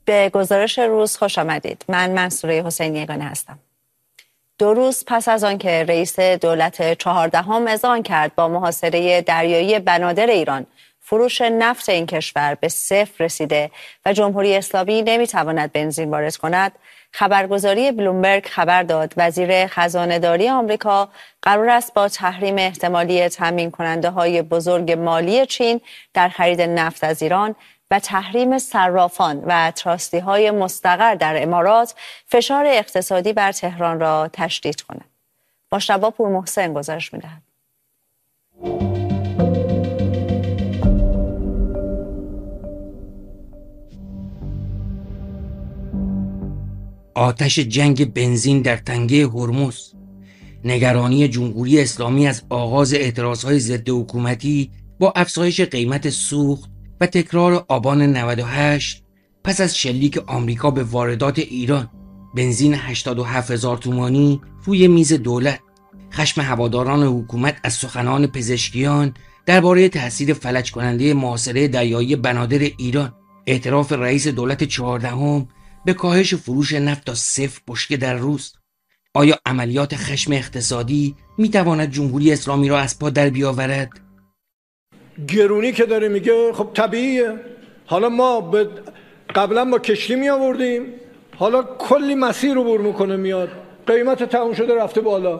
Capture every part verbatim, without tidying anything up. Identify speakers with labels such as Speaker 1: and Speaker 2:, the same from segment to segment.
Speaker 1: به گزارش روز خوش آمدید. من منصوره حسینی یگانه هستم. دو روز پس از آن که رئیس دولت چهاردهم اذعان کرد با محاصره دریایی بنادر ایران فروش نفت این کشور به صفر رسیده و جمهوری اسلامی نمیتواند بنزین وارد کند، خبرگزاری بلومبرگ خبر داد وزیر خزانه‌داری آمریکا قرار است با تحریم احتمالی تامین کننده های بزرگ مالی چین در خرید نفت از ایران و تحریم صرافان و تراستی های مستقر در امارات فشار اقتصادی بر تهران را تشدید کند. مجتبی پورمحسن گزارش می‌دهد.
Speaker 2: آتش جنگ بنزین در تنگه هرمز، نگرانی جمهوری اسلامی از آغاز اعتراضهای ضد حکومتی با افزایش قیمت سوخت و تکرار آبان نود و هشت پس از شلیک آمریکا به واردات ایران، بنزین هشتاد و هفت هزار تومانی روی میز دولت، خشم هواداران حکومت از سخنان پزشکیان درباره تأثیر فلج کننده محاصره دریایی بنادر ایران، اعتراف رئیس دولت چهاردهم به کاهش فروش نفت تا صفر بشکه در روز. آیا عملیات خشم اقتصادی می تواند جمهوری اسلامی را از پا در بیاورد؟
Speaker 3: گرونی که داره میگه خب طبیعیه. حالا ما به قبلا با کشتی می آوردیم، حالا کلی مسیر رو بر میکنه میاد، قیمت تموم شده رفته بالا،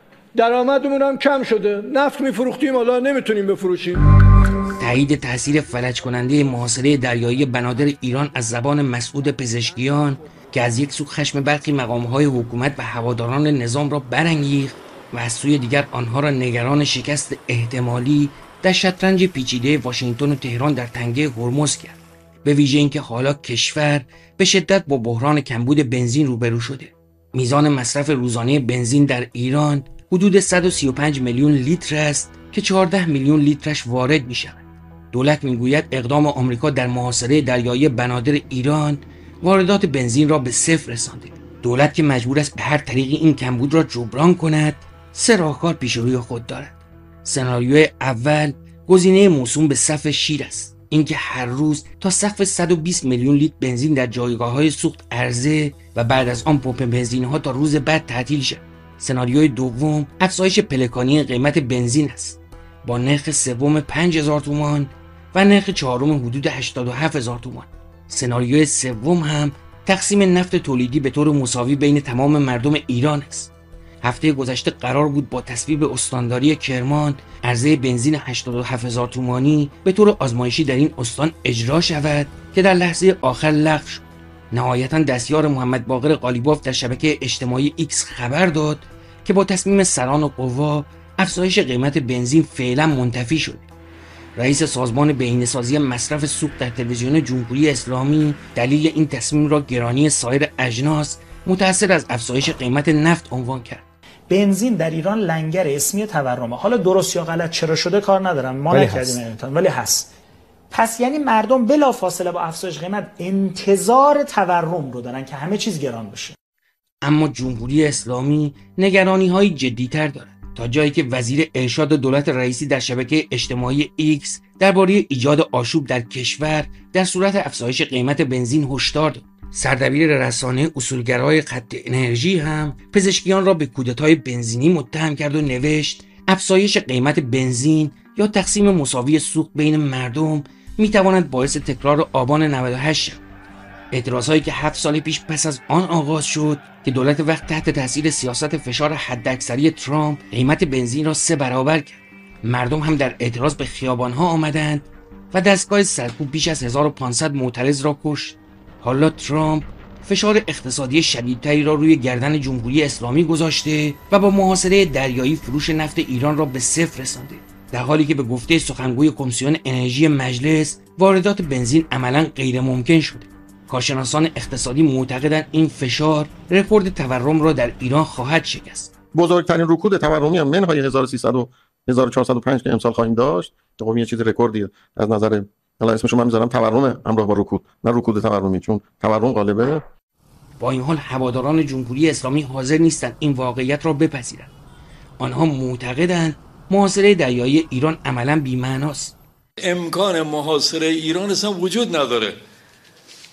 Speaker 3: درآمدمون هم کم شده، نفت میفروختیم حالا نمیتونیم بفروشیم.
Speaker 2: تایید تاثیر فلج کننده محاصره دریایی بنادر ایران از زبان مسعود پزشکیان که از یک سو خشم برخی مقام‌های حکومت و هواداران نظام را برانگیخت و از سوی دیگر آنها را نگران شکست احتمالی در شطرنج پیچیده واشنگتن و تهران در تنگه هرمز کرد، به ویژه اینکه حالا کشور به شدت با بحران کمبود بنزین روبرو شده. میزان مصرف روزانه بنزین در ایران حدود صد و سی و پنج میلیون لیتر است که چهارده میلیون لیترش وارد می شود. دولت میگوید اقدام آمریکا در محاصره دریایی بنادر ایران واردات بنزین را به صفر رسانده. دولت که مجبور است به هر طریقی این کمبود را جبران کند، سه راهکار پیش روی خود دارد. سناریوی اول گزینه موسوم به صف شیر است، اینکه هر روز تا سقف صد و بیست میلیون لیتر بنزین در جایگاه‌های سوخت عرضه و بعد از آن پمپ بنزین‌ها تا روز بعد تعطیل شد. سناریوی دوم افزایش پلکانی قیمت بنزین است، با نرخ سوم پنج هزار تومان و نرخ چهارم حدود هشتاد و هفت هزار تومان. سناریوی سوم هم تقسیم نفت تولیدی به طور مساوی بین تمام مردم ایران است. هفته گذشته قرار بود با تصویب استانداری کرمان عرضه بنزین هشتاد و هفت هزار تومانی به طور آزمایشی در این استان اجرا شود که در لحظه آخر لغو شد. نهایتاً دستیار محمد باقر قالیباف در شبکه اجتماعی ایکس خبر داد که با تصمیم سران و قوا افزایش قیمت بنزین فعلا منتفی شده. رئیس سازمان بهینه‌سازی مصرف سوخت در تلویزیون جمهوری اسلامی دلیل این تصمیم را گرانی سایر اجناس متأثر از افزایش قیمت نفت عنوان کرد.
Speaker 4: بنزین در ایران لنگر اسمی تورمه. حالا درست یا غلط چرا شده کار ندارم، ما نکردیم امتحان، ولی هست. پس یعنی مردم بلافاصله با افزایش قیمت انتظار تورم رو دارن که همه چیز گران بشه.
Speaker 2: اما جمهوری اسلامی نگرانی‌های جدی‌تر دارد، تا جایی که وزیر ارشاد دولت رئیسی در شبکه اجتماعی ایکس درباره ایجاد آشوب در کشور در صورت افزایش قیمت بنزین هشدار داد. سردبیر رسانه اصولگرای خط انرژی هم پزشکیان را به کودتای بنزینی متهم کرد و نوشت افزایش قیمت بنزین یا تقسیم مساوی سوخت بین مردم میتواند باعث تکرار آبان نود و هشت شود. اعتراضهایی که هفت سال پیش پس از آن آغاز شد که دولت وقت تحت تاثیر سیاست فشار حداکثری ترامپ قیمت بنزین را سه برابر کرد. مردم هم در اعتراض به خیابانها آمدند و دستگاه سرکوب بیش از هزار و پانصد معترض را کشت. حالا ترامپ فشار اقتصادی شدیدتری را روی گردن جمهوری اسلامی گذاشته و با محاصره دریایی فروش نفت ایران را به صفر رسانده، در حالی که به گفته سخنگوی کمیسیون انرژی مجلس واردات بنزین عملاً غیر ممکن شده. کارشناسان اقتصادی معتقدند این فشار رکورد تورم را در ایران خواهد شکست.
Speaker 5: بزرگترین رکود تورمی هم منهای هزار و سیصد و هزار و چهارصد و پنج که امسال خواهیم داشت. خب یه چیز رکوردیه از نظر، حالا اسمشو من میذارم تورم همراه با رکود، نه رکود تورمی، چون تورم غالبه.
Speaker 2: با این حال هواداران جمهوری اسلامی حاضر نیستند این واقعیت را بپذیرند. آنها معتقدند محاصره دریایی ایران عملاً بی‌معناست.
Speaker 6: امکان محاصره ایران اصلا وجود نداره.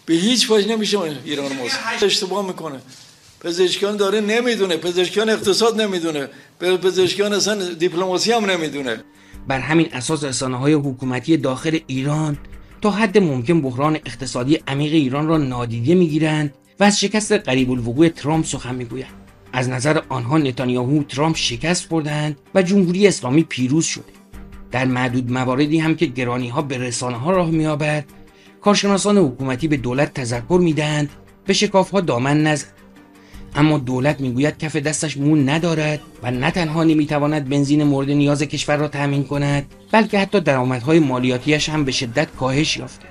Speaker 6: به هیچ وجه نمیشه ایران موثر. اشتباه میکنه، پزشکان داره نمیدونه، پزشکان اقتصاد نمیدونه، پزشکان اصلا دیپلماسی هم نمیدونه.
Speaker 2: بر همین اساس رسانه‌های حکومتی داخل ایران تا حد ممکن بحران اقتصادی عمیق ایران را نادیده میگیرند و از شکست قریب الوقوع ترامپ سخن میگویند. از نظر آنها نتانیاهو ترامپ شکست خوردند و جمهوری اسلامی پیروز شده. در معدود مواردی هم که گرانی‌ها به رسانه‌ها راه می‌یابد، کارشناسان حکومتی به دولت تذکر میدهند به شکاف‌ها دامن نزن. اما دولت میگوید کف دستش مون ندارد و نه تنها نمیتواند بنزین مورد نیاز کشور را تامین کند، بلکه حتی درآمدهای مالیاتیش هم به شدت کاهش یافته.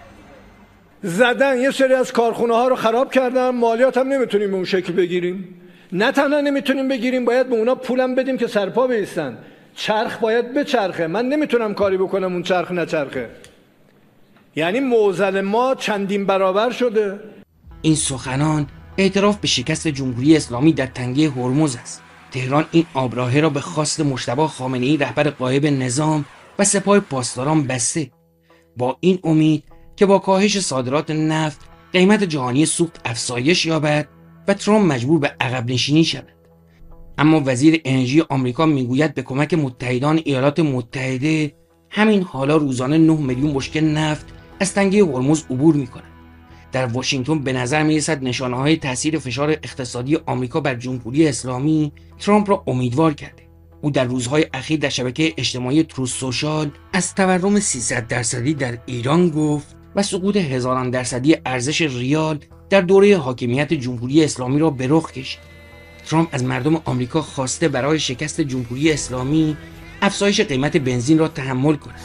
Speaker 3: زدن یه سری از کارخونه ها رو خراب کردن، مالیات هم نمیتونیم به اون شکل بگیریم. نه تنها نمیتونیم بگیریم، باید به اونا پولم بدیم که سرپا بیستن. چرخ باید بچرخه، من نمیتونم کاری بکنم اون چرخ نچرخه. یعنی معضل ما چندین برابر شده.
Speaker 2: این سخنان اعتراف به شکست جمهوری اسلامی در تنگه هرمز است. تهران این آبراهه را به خواست مجتبی خامنه‌ای رهبر غایب نظام و سپاه پاسداران بسته، با این امید که با کاهش صادرات نفت قیمت جهانی سوخت افزایش یابد و ترامپ مجبور به عقب نشینی شود. اما وزیر انرژی آمریکا میگوید به کمک متحدان ایالات متحده همین حالا روزانه نه میلیون بشکه نفت از تنگه هرمز عبور می‌کند. در واشنگتن به نظر می‌رسد نشانه‌های تاثیر فشار اقتصادی آمریکا بر جمهوری اسلامی ترامپ را امیدوار کرده. او در روزهای اخیر در شبکه اجتماعی تروث سوشال از تورم سیصد درصدی در ایران گفت و سقوط هزاران درصدی ارزش ریال در دوره حاکمیت جمهوری اسلامی را به رخ کشید. ترامپ از مردم آمریکا خواسته برای شکست جمهوری اسلامی افزایش قیمت بنزین را تحمل کنند.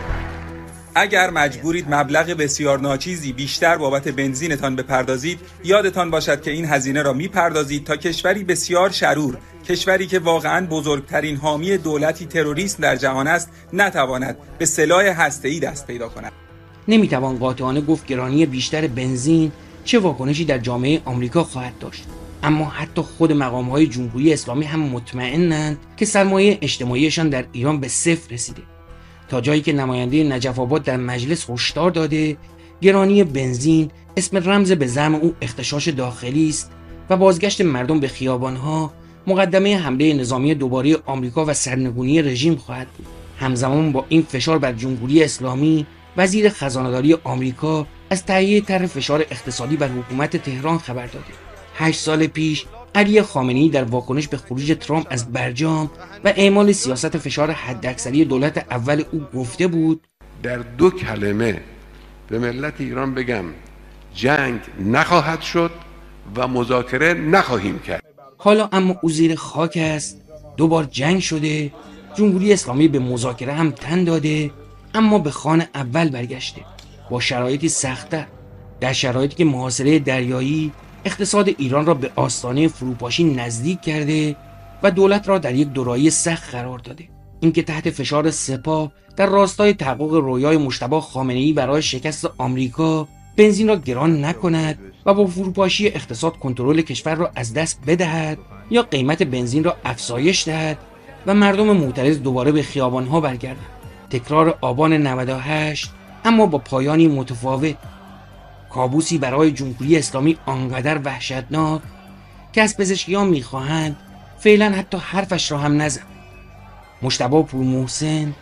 Speaker 7: اگر مجبورید مبلغ بسیار ناچیزی بیشتر بابت بنزینتان بپردازید، یادتان باشد که این هزینه را میپردازید تا کشوری بسیار شرور، کشوری که واقعاً بزرگترین حامی دولتی تروریسم در جهان است، نتواند به سلاح هسته‌ای دست پیدا کند.
Speaker 2: نمیتوان قاطعانه گفت گرانی بیشتر بنزین چه واکنشی در جامعه آمریکا خواهد داشت. اما حتی خود مقام‌های جمهوری اسلامی هم مطمئنند که سرمایه اجتماعیشان در ایران به صفر رسیده، تا جایی که نماینده نجف آباد در مجلس هشدار داده گرانی بنزین اسم رمز به زعم او اغتشاش داخلی است و بازگشت مردم به خیابان‌ها مقدمه حمله نظامی دوباره آمریکا و سرنگونی رژیم خواهد بود. همزمان با این فشار بر جمهوری اسلامی، وزیر خزانه‌داری آمریکا از تهیه طرح فشار اقتصادی بر حکومت تهران خبر داده. هشت سال پیش علی خامنه‌ای در واکنش به خروج ترامپ از برجام و اعمال سیاست فشار حداکثری دولت اول او گفته بود
Speaker 8: در دو کلمه به ملت ایران بگم جنگ نخواهد شد و مذاکره نخواهیم کرد.
Speaker 2: حالا اما او زیر خاک است، دوبار جنگ شده، جمهوری اسلامی به مذاکره هم تن داده، اما به خان اول برگشته با شرایطی سخت‌تر، در شرایطی که محاصره دریایی اقتصاد ایران را به آستانه فروپاشی نزدیک کرده و دولت را در یک دورایی سخت قرار داده. اینکه تحت فشار سپاه در راستای تحقق رویای مجتبی خامنه‌ای برای شکست آمریکا بنزین را گران نکند و با فروپاشی اقتصاد کنترل کشور را از دست بدهد یا قیمت بنزین را افزایش دهد و مردم معترض دوباره به خیابان‌ها برگردند. تکرار آبان نود و هشت اما با پایانی متفاوت، کابوسی برای جمهوری اسلامی آنقدر وحشتناک که از پزشکیان میخواهند فعلا حتی حرفش را هم نزن. مجتبی پورمحسن،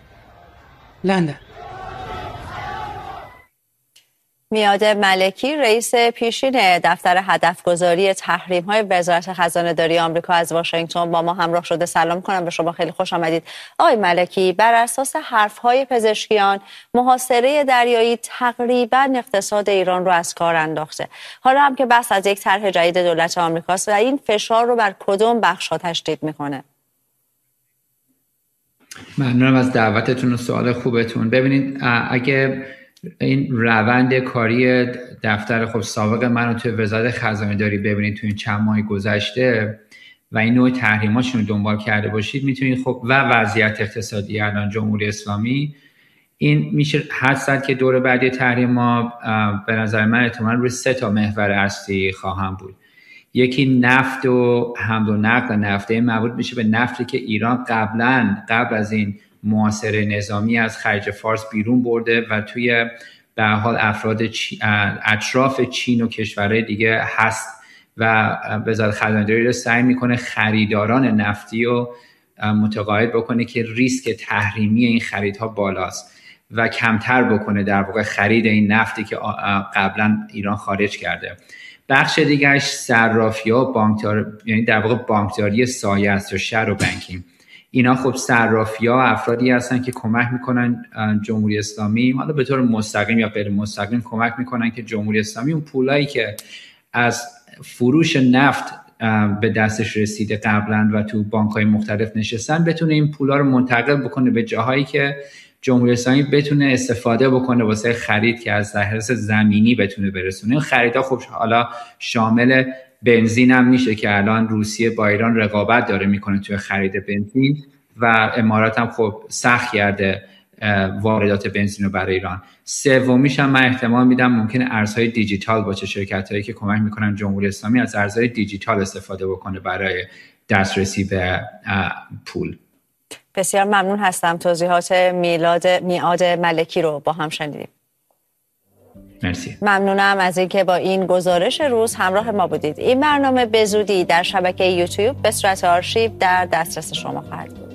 Speaker 2: لندن.
Speaker 1: میاد ملکی رئیس پیشین دفتر هدفگذاری تحریم‌های وزارت خزانه‌داری آمریکا از واشنگتن با ما همراه شده. سلام کنم به شما، خیلی خوش آمدید. آقای ملکی، بر اساس حرف‌های پزشکیان محاصره دریایی تقریباً اقتصاد ایران رو از کار انداخته. حالا هم که بحث از یک طرح جدید دولت آمریکاست و این فشار رو بر کدوم بخش‌ها تشدید می‌کنه؟
Speaker 9: ممنونم از دعوتتون و سوال خوبتون. ببینید، اگه این روند کاری دفتر خب سابق من رو توی وزارت خزانه‌داری ببینید توی این چند ماه گذشته و این نوع تحریماشون رو دنبال کرده باشید، میتونید خب و وضعیت اقتصادی الان جمهوری اسلامی، این میشه حدس زد که دور بعدی تحریما به نظر من احتمالاً روی سه تا محور اصلی خواهم بود. یکی نفت و حمل و نقل نفت، این مربوط میشه به نفتی که ایران قبلا قبل از این محاصره نظامی از خلیج فارس بیرون برده و توی به هر حال افراد چی، اطراف چین و کشورهای دیگه هست و وزارت خزانه‌داری رو سعی میکنه خریداران نفتی رو متقاعد بکنه که ریسک تحریمی این خریدها بالاست و کمتر بکنه در واقع خرید این نفتی که قبلا ایران خارج کرده. بخش دیگهش صرافی‌ها و بانکدار، یعنی در واقع بانکداری سایه است یا شادو بانکینگ. اینا خب صرافی‌ها افرادی هستن که کمک میکنن جمهوری اسلامی، حالا به طور مستقیم یا غیر مستقیم کمک میکنن که جمهوری اسلامی اون پولایی که از فروش نفت به دستش رسیده قبلا و تو بانک‌های مختلف نشستن بتونه این پولا رو منتقل بکنه به جاهایی که جمهوری اسلامی بتونه استفاده بکنه واسه خرید که از دسترس زمینی بتونه برسونه. این خریدها خب حالا شامل بنزین هم میشه که الان روسیه با ایران رقابت داره میکنه توی خرید بنزین و امارات هم خب سخت کرده واردات بنزین رو برای ایران. سومیش هم من احتمال میدم ممکنه ارزهای دیجیتال باشه، شرکتایی که کمک میکنن جمهوری اسلامی از ارزهای دیجیتال استفاده بکنه برای دسترسی به پول.
Speaker 1: بسیار ممنون هستم. توضیحات میلاد میعاد ملکی رو با هم شنیدیم.
Speaker 9: مرسی.
Speaker 1: ممنونم از اینکه با این گزارش روز همراه ما بودید. این برنامه به زودی در شبکه یوتیوب به صورت آرشیو در دسترس شما خواهد بود.